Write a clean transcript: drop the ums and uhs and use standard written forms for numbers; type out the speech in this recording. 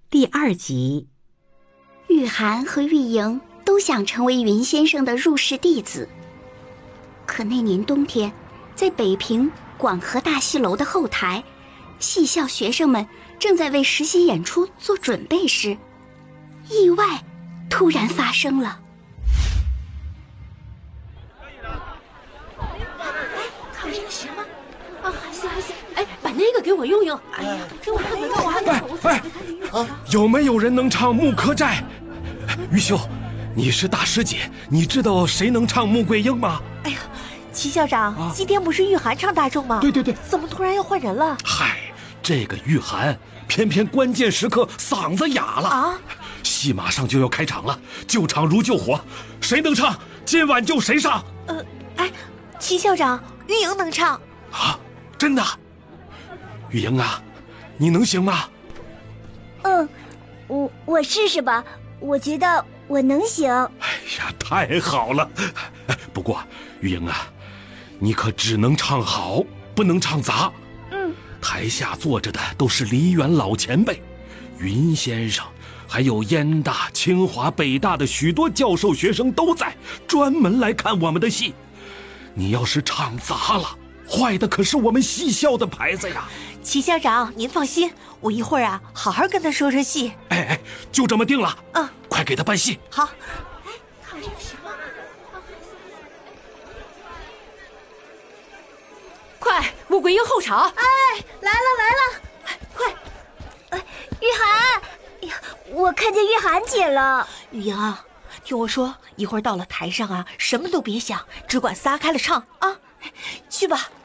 第2集。 玉涵和玉莹都想成为云先生的入室弟子，可那年冬天，在北平广和大戏楼的后台，戏校学生们正在为实习演出做准备时，意外突然发生了。 看这个行吗？啊，行。哎，把那个给我用用。哎呀，给我看看，我还看。 有没有人能唱《木柯寨》？于秀，你是大师姐，你知道谁能唱《穆桂英》吗？ 哎呀，齐校长，今天不是玉涵唱大众吗？ 对， 怎么突然要换人了？ 嗨，这个玉涵偏偏关键时刻嗓子哑了啊！戏马上就要开场了，救场如救火，谁能唱，今晚就谁上。 齐校长，玉莹能唱啊？真的？玉莹啊，你能行吗？ 我试试吧，我觉得我能行。 哎呀，太好了！不过玉莹啊，你可只能唱好，不能唱砸。台下坐着的都是梨园老前辈，云先生，还有燕大、清华、北大的许多教授学生都在，专门来看我们的戏。你要是唱砸了，坏的可是我们戏校的牌子呀。 齐校长，您放心，我一会儿好好跟他说戏。 哎，就这么定了。快给他办戏。 好。 看这个行吗？ 快，穆桂英候场。 来了！快！玉涵，哎呀，我看见玉涵姐了。 玉莹，听我说，一会儿到了台上什么都别想，只管撒开了唱啊！去吧。